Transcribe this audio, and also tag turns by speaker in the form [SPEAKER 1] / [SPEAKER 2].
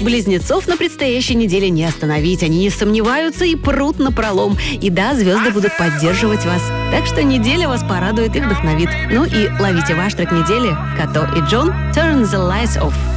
[SPEAKER 1] Близнецов на предстоящей неделе не остановить. Они не сомневаются и прут напролом. И да, звезды будут поддерживать вас. Так что неделя вас порадует и вдохновит. Ну и ловите ваш трек недели. Като и Джон «Turn the Lights Off».